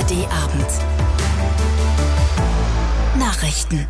ARD-Abend. Nachrichten.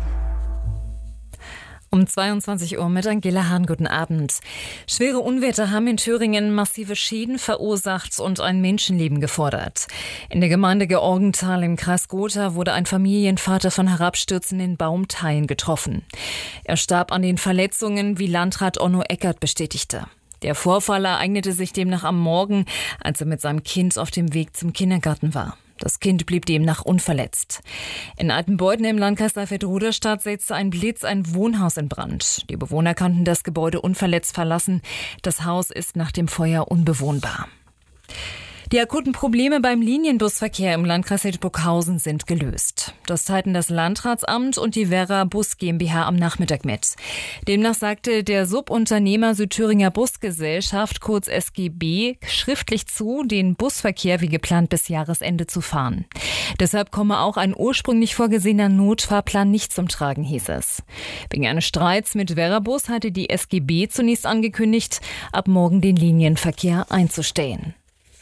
Um 22 Uhr mit Angela Hahn. Guten Abend. Schwere Unwetter haben in Thüringen massive Schäden verursacht und ein Menschenleben gefordert. In der Gemeinde Georgenthal im Kreis Gotha wurde ein Familienvater von herabstürzenden Baumteilen getroffen. Er starb an den Verletzungen, wie Landrat Onno Eckert bestätigte. Der Vorfall ereignete sich demnach am Morgen, als er mit seinem Kind auf dem Weg zum Kindergarten war. Das Kind blieb demnach unverletzt. In Altenbeuthen im Landkreis Saalfeld-Ruderstadt setzte ein Blitz ein Wohnhaus in Brand. Die Bewohner konnten das Gebäude unverletzt verlassen. Das Haus ist nach dem Feuer unbewohnbar. Die akuten Probleme beim Linienbusverkehr im Landkreis Hildburghausen sind gelöst. Das teilten das Landratsamt und die Werra Bus GmbH am Nachmittag mit. Demnach sagte der Subunternehmer Südthüringer Busgesellschaft, kurz SGB, schriftlich zu, den Busverkehr wie geplant bis Jahresende zu fahren. Deshalb komme auch ein ursprünglich vorgesehener Notfahrplan nicht zum Tragen, hieß es. Wegen eines Streits mit Werra Bus hatte die SGB zunächst angekündigt, ab morgen den Linienverkehr einzustellen.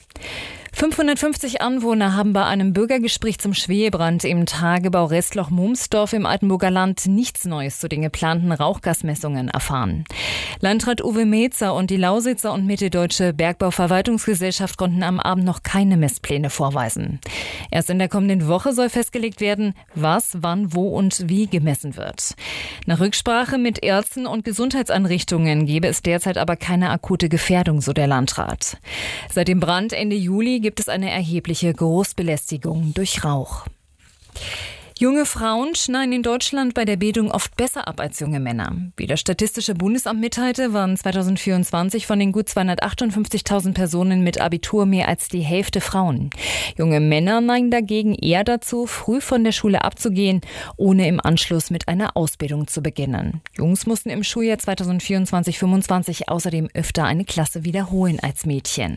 550 Anwohner haben bei einem Bürgergespräch zum Schwehebrand im Tagebau Restloch-Mumsdorf im Altenburger Land nichts Neues zu den geplanten Rauchgasmessungen erfahren. Landrat Uwe Metzer und die Lausitzer und Mitteldeutsche Bergbauverwaltungsgesellschaft konnten am Abend noch keine Messpläne vorweisen. Erst in der kommenden Woche soll festgelegt werden, was, wann, wo und wie gemessen wird. Nach Rücksprache mit Ärzten und Gesundheitseinrichtungen gebe es derzeit aber keine akute Gefährdung, so der Landrat. Seit dem Brand Ende Juli gibt es eine erhebliche Geruchsbelästigung durch Rauch. Junge Frauen schneiden in Deutschland bei der Bildung oft besser ab als junge Männer. Wie das Statistische Bundesamt mitteilte, waren 2024 von den gut 258.000 Personen mit Abitur mehr als die Hälfte Frauen. Junge Männer neigen dagegen eher dazu, früh von der Schule abzugehen, ohne im Anschluss mit einer Ausbildung zu beginnen. Jungs mussten im Schuljahr 2024/25 außerdem öfter eine Klasse wiederholen als Mädchen.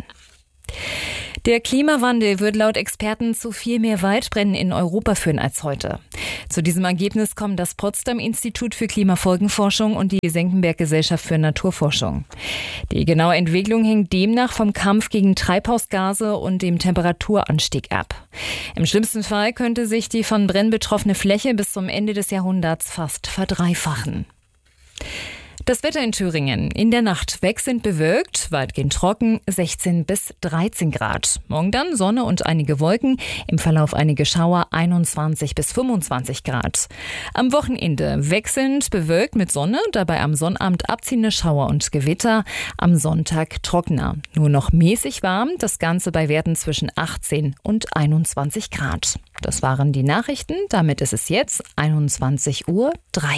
Der Klimawandel wird laut Experten zu viel mehr Waldbränden in Europa führen als heute. Zu diesem Ergebnis kommen das Potsdam-Institut für Klimafolgenforschung und die Senckenberg-Gesellschaft für Naturforschung. Die genaue Entwicklung hängt demnach vom Kampf gegen Treibhausgase und dem Temperaturanstieg ab. Im schlimmsten Fall könnte sich die von Brennen betroffene Fläche bis zum Ende des Jahrhunderts fast verdreifachen. Das Wetter in Thüringen. In der Nacht wechselnd bewölkt, weitgehend trocken, 16 bis 13 Grad. Morgen dann Sonne und einige Wolken, im Verlauf einige Schauer, 21 bis 25 Grad. Am Wochenende wechselnd bewölkt mit Sonne, dabei am Sonnabend abziehende Schauer und Gewitter, am Sonntag trockener. Nur noch mäßig warm, das Ganze bei Werten zwischen 18 und 21 Grad. Das waren die Nachrichten, damit ist es jetzt 21:03 Uhr.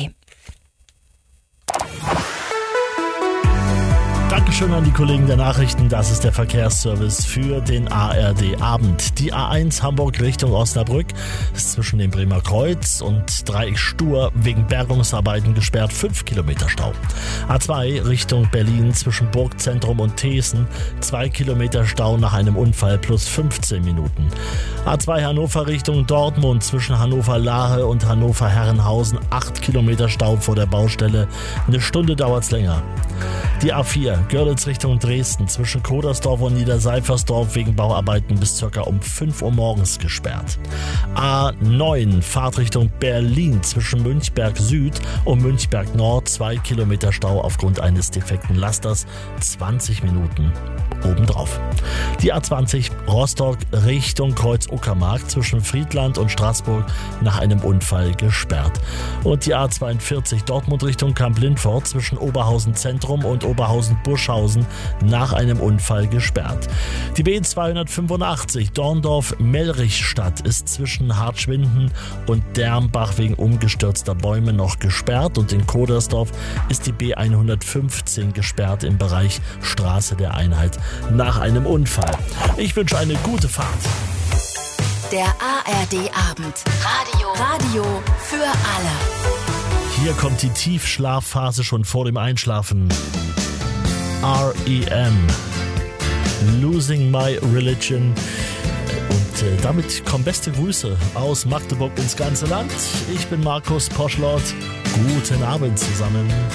Dankeschön an die Kollegen der Nachrichten. Das ist der Verkehrsservice für den ARD-Abend. Die A1 Hamburg Richtung Osnabrück ist zwischen dem Bremer Kreuz und Dreieck Stur wegen Bergungsarbeiten gesperrt, 5 Kilometer Stau. A2 Richtung Berlin zwischen Burgzentrum und Thesen, 2 Kilometer Stau nach einem Unfall plus 15 Minuten. A2 Hannover Richtung Dortmund zwischen Hannover-Lahe und Hannover-Herrenhausen, 8 Kilometer Stau vor der Baustelle. Eine Stunde dauert's länger. Die A4 Görlitz Richtung Dresden zwischen Kodersdorf und Niederseifersdorf wegen Bauarbeiten bis ca. um 5 Uhr morgens gesperrt. A9 Fahrtrichtung Berlin zwischen Münchberg Süd und Münchberg Nord, 2 Kilometer Stau aufgrund eines defekten Lasters, 20 Minuten obendrauf. Die A20 Rostock Richtung Kreuz-Uckermark zwischen Friedland und Straßburg nach einem Unfall gesperrt. Und die A42 Dortmund Richtung Kamp-Lindfort zwischen Oberhausen Zentrum und Oberhausen-Burschausen nach einem Unfall gesperrt. Die B285 Dorndorf-Mellrichstadt ist zwischen Hartschwinden und Dermbach wegen umgestürzter Bäume noch gesperrt und in Kodersdorf ist die B115 gesperrt im Bereich Straße der Einheit nach einem Unfall. Ich wünsche eine gute Fahrt. Der ARD-Abend. Radio für alle. Hier kommt die Tiefschlafphase schon vor dem Einschlafen. R.E.M. Losing My Religion. Und damit kommen beste Grüße aus Magdeburg ins ganze Land. Ich bin Markus Poschlott. Guten Abend zusammen.